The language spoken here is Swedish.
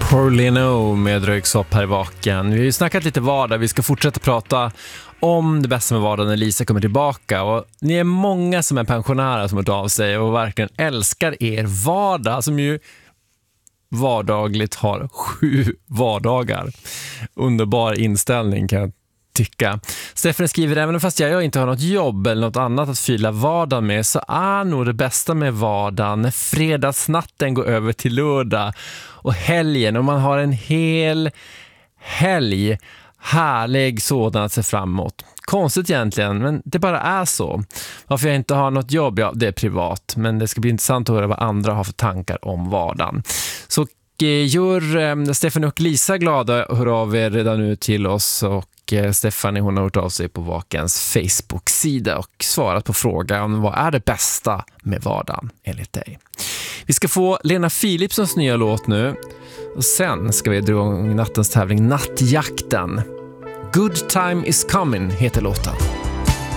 Paulino med Röyksopp här i Vaken. Vi har ju snackat lite vardag. Vi ska fortsätta prata om det bästa med vardagen när Lisa kommer tillbaka. Och ni är många som är pensionärer som har hört av sig och verkligen älskar er vardag, som ju vardagligt har 7 vardagar. Underbar inställning kan jag tycka. Stefan skriver, även fast jag inte har något jobb eller något annat att fylla vardagen med, så är nog det bästa med vardagen när fredagsnatten går över till lördag och helgen, och man har en hel helg, härlig sådan att se fram emot. Konstigt egentligen, men det bara är så. Varför jag inte har något jobb, ja, det är privat, men det ska bli intressant att höra vad andra har för tankar om vardagen. Så gör Stefan och Lisa glada, hör av er redan nu till oss, och Stefanie, hon har hört av sig på Vakens Facebook-sida och svarat på frågan: vad är det bästa med vardagen enligt dig? Vi ska få Lena Philipssons nya låt nu, och sen ska vi dra igång nattens tävling Nattjakten. Good time is coming heter låten.